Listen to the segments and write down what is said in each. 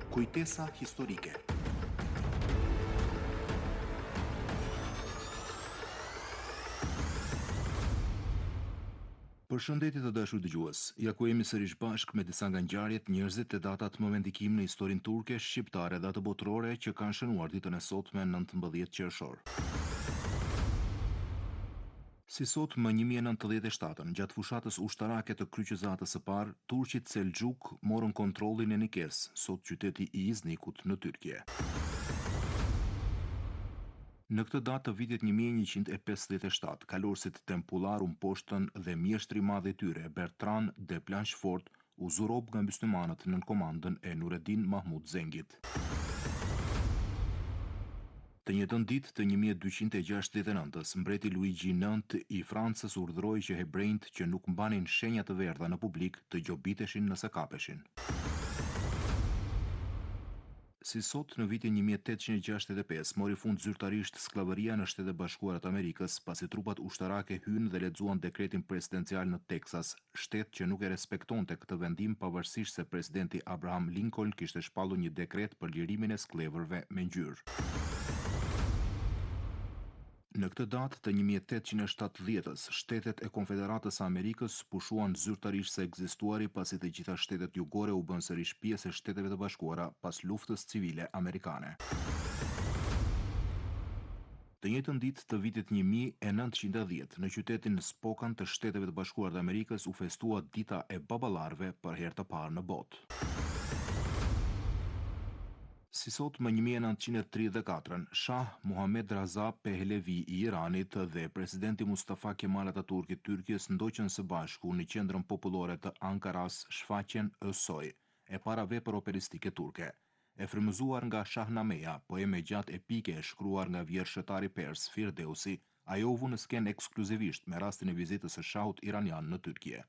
Kujtesa historike. Përshëndetje të dashur dëgjues. Ja ku jemi sërish bashk me disa nga ngjarjet, njerëzit e datat më mendikim në historinë turke, shqiptare dhe atë botërore që kanë shënuar ditën e sotme 19 qershor. Si sot më 1097, gjatë fushatës ushtarake të kryqëzatës së parë, turqit Selxhuk morën kontrollin e Nikes, sot qyteti i Iznikut në Tyrkje. Në këtë datë të vitit 1157, kalorësit tempullar poshtën dhe mjeshtri i madh i tyre, Bertrand de Blanchefort, u zurop nga myslimanët nën komandën e Nureddin Mahmud Zengit. Të njëjtën ditë të 1269-s, mbreti Luigi IX i Francës urdhëroi që hebrejt që nuk mbanin shenja të verdha në publik të gjobiteshin nëse kapeshin. Si sot në vitin 1865 mori fund zyrtarisht skllavëria në Shtetet e Bashkuara të Amerikës, pasi trupat ushtarake hynë dhe lexuan dekretin presidencial në Teksas, shtet që nuk e respektonte këtë vendim pavarësisht se presidenti Abraham Lincoln kishte shpallur një dekret për lirimin e skllëvërve me ngjyrë. Në këtë datë të 1870-s, shtetet e Konfederatës së Amerikës pushuan zyrtarisht se ekzistuari pasi të gjitha shtetet jugore u bën sërish pjesë e Shteteve të Bashkuara pas luftës civile amerikane. Të njëjtën ditë të vitit 1910, në qytetin Spokane të Shteteve të Bashkuara të Amerikës u festua Dita e Baballarëve për herë të parë në botë. Si sot më 1934, Shah Muhammed Raza Pehlevi i Iranit dhe presidenti Mustafa Kemal Atatürk i Tyrkisë ndoqën së bashku në qendrën popullore të Ankaras shfaqjen Ësoj, e para vepër operistike turke. E frymëzuar nga Shahnameja, poeme gjatë epike e shkruar nga vjershetari pers Firdausi, ajo u vënë në skenë ekskluzivisht me rastin e vizitës së shahut iranian në Tyrkie.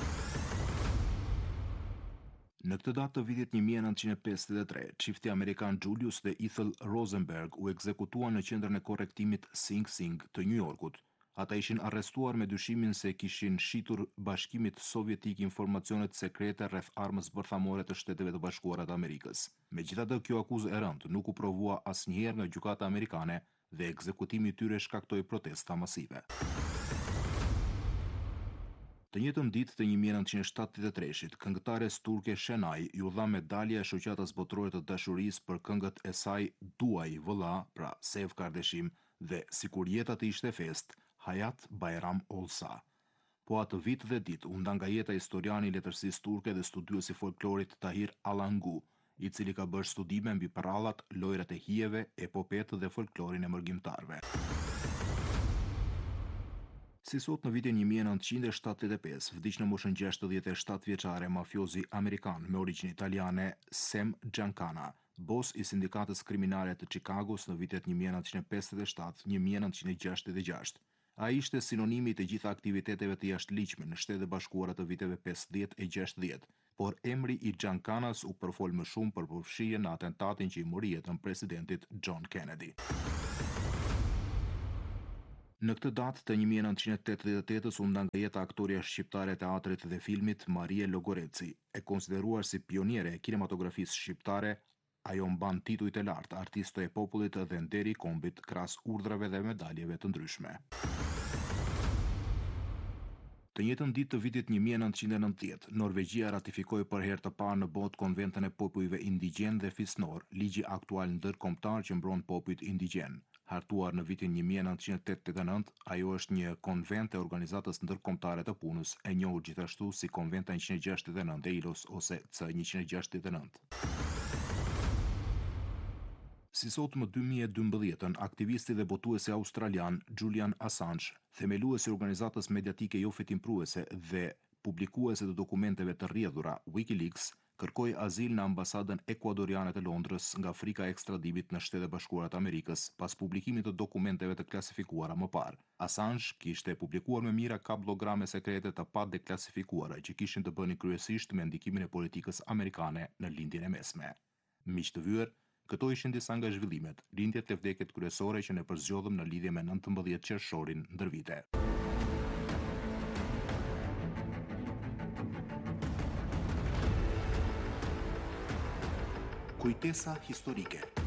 Në këtë datë të vitit 1953, çifti amerikan Julius dhe Ethel Rosenberg u ekzekutuan në qendrën e korrektimit Sing Sing të New Yorkut. Ata ishin arrestuar me dyshimin se kishin shitur Bashkimit Sovjetik informacionet sekrete rreth armës bërthamore të Shteteve të Bashkuara të Amerikës. Megjithatë, kjo akuzë e rëndë nuk u provua asnjëherë nga gjykata amerikane dhe ekzekutimi i tyre shkaktoi protesta masive. Të njëjtën ditë të 1973-shit, këngëtares turke Şenay ju dha medalja e shoqatës botërore të dashurisë për këngët e saj Duaj Vëlla, pra Sev Kardeşim, dhe Sikur jeta të ishte fest, Hayat Bayram Olsa. Po atë vit dhe ditë u nda nga jeta historiani i letërsisë turke dhe studiuesi folklorit Tahir Alangu, i cili ka bërë studime mbi parallat, lojrat e hijeve, epopet dhe folklorin e mërgjimtarëve. Si sot në vitin 1975, vdiq në moshën 67 vjeçare mafiozi amerikan me origjinë italiane Sam Giancana, bos i sindikatës kriminale të Chicagos në vitet 1957-1966. Ai ishte sinonimi i të gjitha aktiviteteve të jashtëligjshme në Shtetet e Bashkuara të viteve 50 e 60, por emri i Giancanas u përfol më shumë për përfshirjen në atentatin që i mori jetën presidentit John Kennedy. Në këtë datë të 1988-s u nda nga jeta aktoria shqiptare e teatrit dhe filmit Marie Logoreci, e konsideruar si pioniere e kinematografisë shqiptare. Ajo mban titujt e lartë artiste e popullit dhe nderi i kombit krahas urdhrave dhe medaljeve të ndryshme. Të njëjtën ditë të vitit 1990, Norvegjia ratifikoi për herë të parë në botë Konventën e popujve indigjen dhe fisnor, ligji aktual ndërkombëtar që mbron popujt indigjen. Hartuar në vitin 1989, ajo është një konvent e Organizatës Ndërkombëtare të Punës, e njohur gjithashtu si Konventa 169 e ILO-s ose C169. Si sot më 2012, aktivisti dhe botuesi australian Julian Assange, themeluesi i organizatës mediatike jo fitimtruese dhe publikuese të dokumenteve të rrjedhura WikiLeaks, kërkoi azil në ambasadën ekuadoriane të Londrës nga frika e ekstradimit në Shtetet e Bashkuara të Amerikës pas publikimit të dokumenteve të klasifikuara më parë. Assange kishte publikuar me mira kablograme sekrete të padeklasifikuara që kishin të bënin kryesisht me ndikimin e politikës amerikane në lindjen e mesme. Miq të vyer, këto ishin disa nga zhvillimet, lindjet e vdekjet kryesore që ne përzgjodhëm në lidhje me 19 qershorin ndër vite. Kujtesa historike.